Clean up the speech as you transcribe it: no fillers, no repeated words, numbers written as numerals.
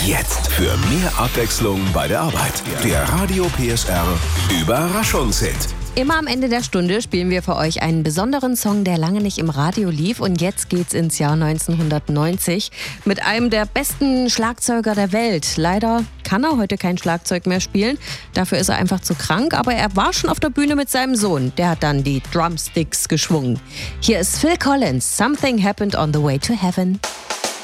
Jetzt für mehr Abwechslung bei der Arbeit. Der Radio PSR Überraschungshit. Immer am Ende der Stunde spielen wir für euch einen besonderen Song, der lange nicht im Radio lief. Und jetzt geht's ins Jahr 1990 mit einem der besten Schlagzeuger der Welt. Leider kann er heute kein Schlagzeug mehr spielen. Dafür ist er einfach zu krank. Aber er war schon auf der Bühne mit seinem Sohn. Der hat dann die Drumsticks geschwungen. Hier ist Phil Collins, Something Happened on the Way to Heaven.